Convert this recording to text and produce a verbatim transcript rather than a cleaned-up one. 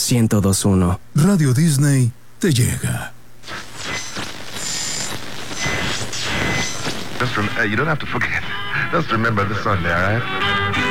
ciento dos punto uno. Radio Disney te llega. Just rem- uh, you don't have to forget. Just remember the Sunday, all right?